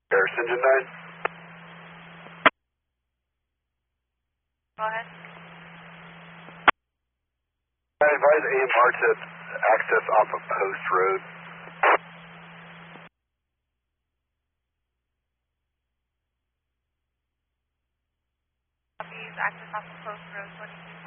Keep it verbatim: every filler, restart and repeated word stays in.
Paris Engine nine. Go ahead. I advise A M R to access off of Post Road. Copy, access off of Post Road, what do you do?